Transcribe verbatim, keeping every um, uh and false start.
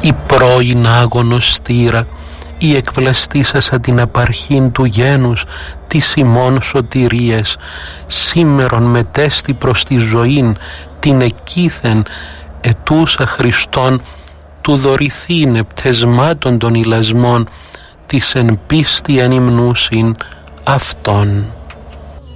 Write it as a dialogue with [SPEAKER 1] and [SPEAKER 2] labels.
[SPEAKER 1] η πρώην άγωνοστήρα, η εκβλαστήσασα την απαρχήν του γένους της ημών σωτηρίας, σήμερον μετέστη προς τη ζωήν την εκείθεν ετούσα Χριστόν, του δωρηθήνε πτεσμάτων των ηλασμών, της εν πίστη εν υμνούσιν αυτόν.